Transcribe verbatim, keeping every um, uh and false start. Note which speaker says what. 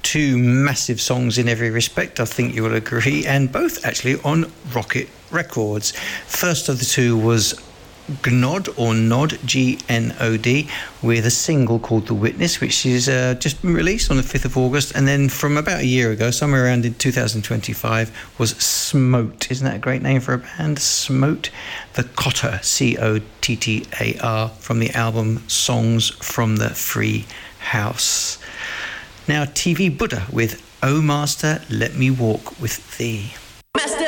Speaker 1: two massive songs in every respect, I think you will agree, and both actually on Rocket Records. First of the two was Gnod or Nod, G N O D, with a single called The Witness, which is uh, just been released on the fifth of August. And then from about a year ago, somewhere around in two thousand twenty-five, was Smote. Isn't that a great name for a band? Smote. The Cotter, C O T T A R, from the album Songs from the Free House. Now T V Buddha with Oh Master, Let Me Walk With Thee.